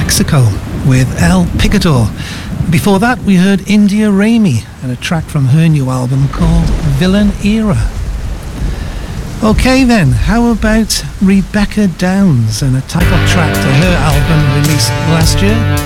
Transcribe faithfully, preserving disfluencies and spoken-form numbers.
Mexico with El Picador. Before that we heard India Raymi and a track from her new album called Villain Era. Okay then, how about Rebecca Downs and a title track to her album released last year?